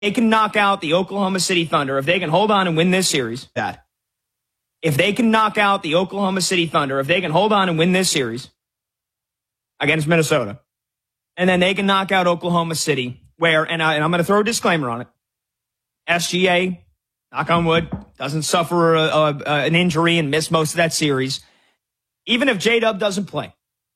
they can knock out the Oklahoma City Thunder, if they can hold on and win this series, if they can knock out the Oklahoma City Thunder, if they can hold on and win this series against Minnesota, and then they can knock out Oklahoma City, where, and I'm going to throw a disclaimer on it, SGA, knock on wood, doesn't suffer an injury and miss most of that series, even if J-Dub doesn't play.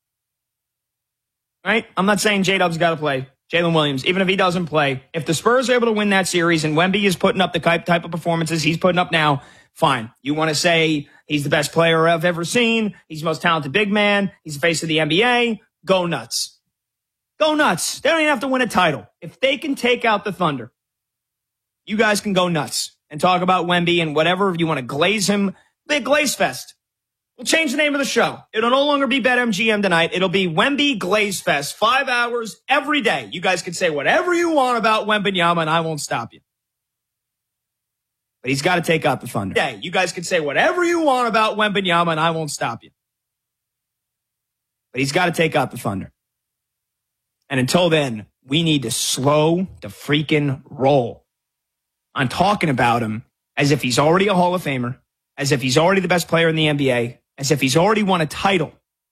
Right? I'm not saying J-Dub's got to play. Jalen Williams, even if he doesn't play, if the Spurs are able to win that series and Wemby is putting up the type of performances he's putting up now, fine. You want to say he's the best player I've ever seen, he's the most talented big man, he's the face of the NBA, go nuts. Go nuts. They don't even have to win a title. If they can take out the Thunder, you guys can go nuts and talk about Wemby and whatever you want to glaze him. Be a glaze fest. We'll change the name of the show. It'll no longer be BetMGM tonight. It'll be Wemby Glaze Fest. 5 hours every day. You guys can say whatever you want about Wembanyama, and I won't stop you. But he's got to take out the Thunder. You guys can say whatever you want about Wembanyama, and I won't stop you. But he's got to take out the Thunder. And until then, we need to slow the freaking roll on talking about him as if he's already a Hall of Famer, as if he's already the best player in the NBA, as if he's already won a title.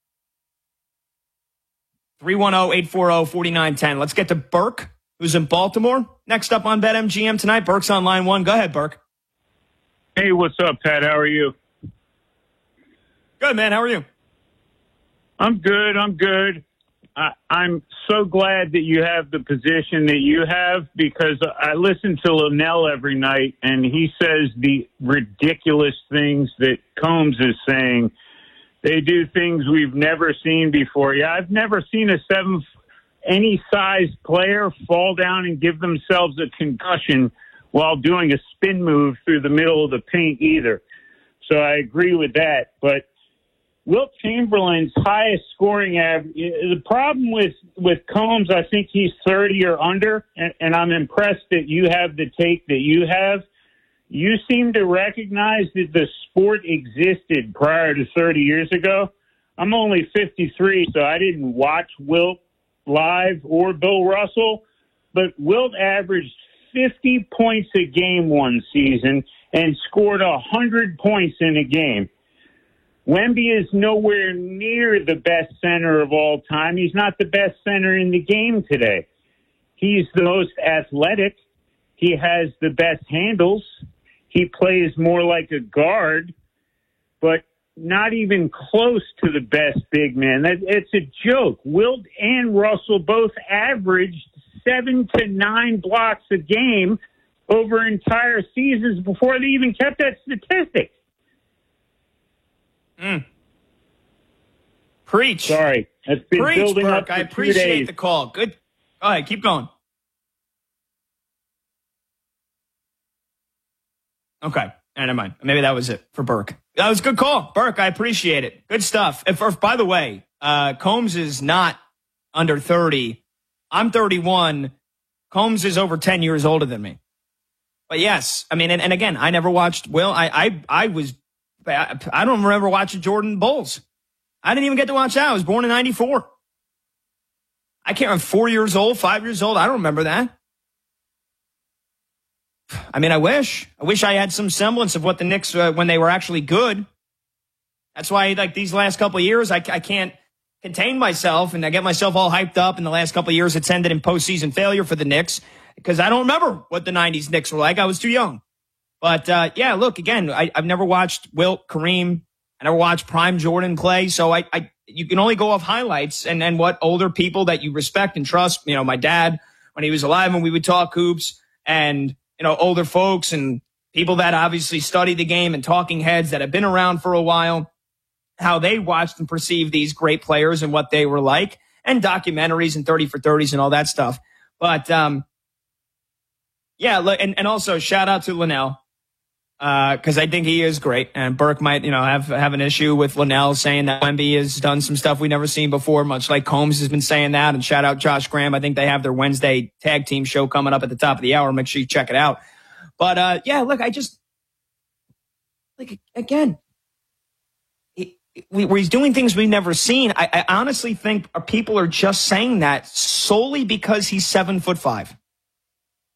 310-840-4910. Let's get to Burke, who's in Baltimore. Next up on BetMGM tonight. Burke's on line one. Go ahead, Burke. Hey, what's up, Pat? How are you? Good, man. How are you? I'm good. I'm so glad that you have the position that you have, because I listen to Linnell every night, and he says the ridiculous things that Combs is saying. They do things we've never seen before. Yeah, I've never seen any size player fall down and give themselves a concussion while doing a spin move through the middle of the paint either. So I agree with that. But Wilt Chamberlain's highest scoring average, the problem with Combs, I think he's 30 or under, and I'm impressed that you have the take that you have. You seem to recognize that the sport existed prior to 30 years ago. I'm only 53, so I didn't watch Wilt live or Bill Russell, but Wilt averaged 50 points a game one season and scored 100 points in a game. Wemby is nowhere near the best center of all time. He's not the best center in the game today. He's the most athletic. He has the best handles. He plays more like a guard, but not even close to the best big man. It's a joke. Wilt and Russell both averaged 7 to 9 blocks a game over entire seasons before they even kept that statistic. Preach. Sorry. It's been Preach, building Burke. up for I 2 appreciate days. the call. Good. All right, keep going. Okay. Never mind. Maybe that was it for Burke. That was a good call. Burke, I appreciate it. Good stuff. By the way, Combs is not under 30. I'm 31. Combs is over 10 years older than me. But yes, I mean, and again, I never watched Will. I don't remember watching Jordan Bulls. I didn't even get to watch that. I was born in 94. I can't remember, 4 years old, 5 years old. I don't remember that. I mean, I wish I had some semblance of what the Knicks, when they were actually good. That's why, like, these last couple of years, I can't contain myself, and I get myself all hyped up. In the last couple of years, it's ended in postseason failure for the Knicks, because I don't remember what the 90s Knicks were like. I was too young. But, yeah, look, again, I've never watched Wilt, Kareem. I never watched prime Jordan, Clay. So you can only go off highlights and what older people that you respect and trust. You know, my dad, when he was alive, and we would talk hoops, and, you know, older folks and people that obviously study the game and talking heads that have been around for a while, how they watched and perceived these great players and what they were like, and documentaries and 30 for 30s and all that stuff. But, yeah, and also shout out to Linnell. Because I think he is great, and Burke might, you know, have an issue with Linnell saying that Wemby has done some stuff we've never seen before, much like Combs has been saying that. And shout out Josh Graham. I think they have their Wednesday tag team show coming up at the top of the hour. Make sure you check it out. But yeah, look, I just again, he's doing things we've never seen. I honestly think people are just saying that solely because he's 7'5".